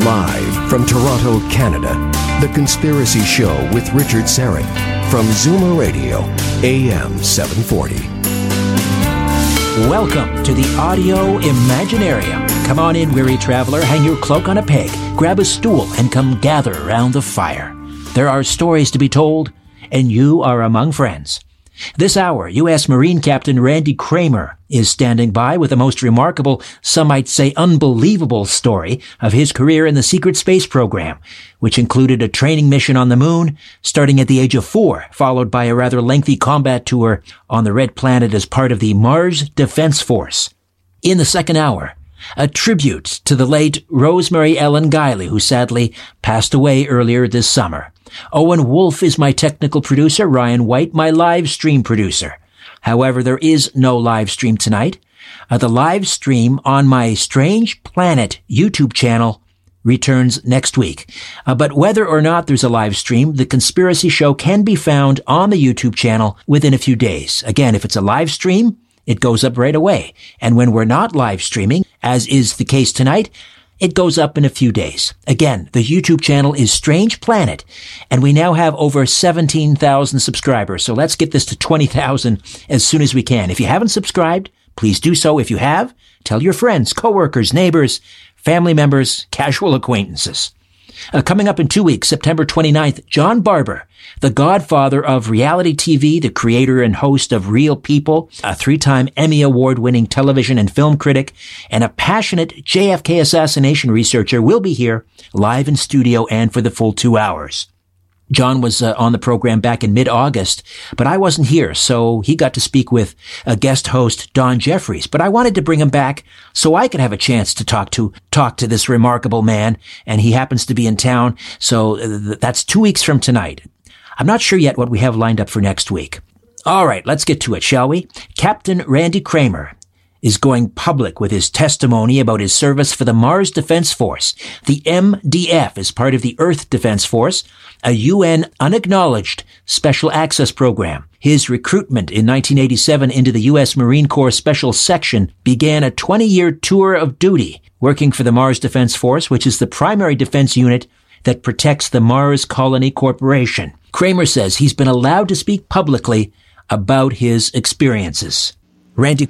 Live from Toronto, Canada, The Conspiracy Show with Richard Syrett from Zoomer Radio, AM 740. Welcome to the Audio Imaginarium. Come on in, weary traveler, hang your cloak on a peg, grab a stool, and come gather around the fire. There are stories to be told, and you are among friends. This hour, U.S. Marine Captain Randy Cramer is standing by with the most remarkable, some might say unbelievable story of his career in the secret space program, which included a training mission on the moon, starting at the age of 4, followed by a rather lengthy combat tour on the Red Planet as part of the Mars Defense Force. In the second hour, a tribute to the late Rosemary Ellen Guiley, who sadly passed away earlier this summer. Owen Wolf is my technical producer, Ryan White, my live stream producer. However, there is no live stream tonight. The live stream on my Strange Planet YouTube channel returns next week. But whether or not there's a live stream, The Conspiracy Show can be found on the YouTube channel within a few days. Again, if it's a live stream, it goes up right away. And when we're not live streaming, as is the case tonight, it goes up in a few days. Again, the YouTube channel is Strange Planet, and we now have over 17,000 subscribers. So let's get this to 20,000 as soon as we can. If you haven't subscribed, please do so. If you have, tell your friends, coworkers, neighbors, family members, casual acquaintances. Coming up in 2 weeks, September 29th, John Barber, the godfather of reality TV, the creator and host of Real People, a 3-time Emmy Award-winning television and film critic, and a passionate JFK assassination researcher, will be here live in studio and for the full 2 hours. John was on the program back in mid-August, but I wasn't here, so he got to speak with a guest host, Don Jeffries. But I wanted to bring him back so I could have a chance to talk to this remarkable man, and he happens to be in town, so that's 2 weeks from tonight. I'm not sure yet what we have lined up for next week. All right, let's get to it, shall we? Captain Randy Cramer is going public with his testimony about his service for the Mars Defense Force. The MDF is part of the Earth Defense Force, a UN unacknowledged special access program. His recruitment in 1987 into the U.S. Marine Corps Special Section began a 20-year tour of duty working for the Mars Defense Force, which is the primary defense unit that protects the Mars Colony Corporation. Cramer says he's been allowed to speak publicly about his experiences. Randy